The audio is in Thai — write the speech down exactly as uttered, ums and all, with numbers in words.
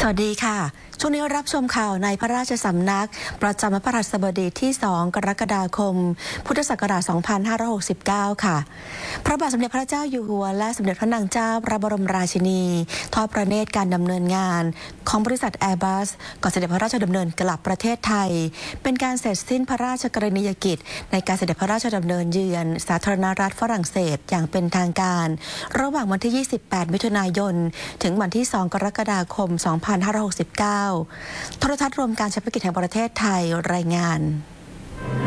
สวัสดีค่ะช่วงนี้รับชมข่าวในพระราชสำนักประจำวันพฤหัสบดีที่สองกรกฎาคมพุทธศักราชสองพันห้าร้อยหกสิบเก้าค่ะพระบาทสมเด็จพระเจ้าอยู่หัวและสมเด็จพระนางเจ้าพระบรมราชินีทอดพระเนตรการดำเนินงานของบริษัท Airbus ก่อนเสด็จพระราชดำเนินกลับประเทศไทยเป็นการเสร็จสิ้นพระราชกรณียกิจในการเสด็จพระราชดำเนินเยือนสาธารณรัฐฝรั่งเศสอย่างเป็นทางการระหว่างวันที่ ยี่สิบแปด มิถุนายนถึงวันที่ สองกรกฎาคม สองพันห้าร้อยหกสิบเก้าโทรทัศน์รวมการเฉพาะกิจแห่งประเทศไทยรายงาน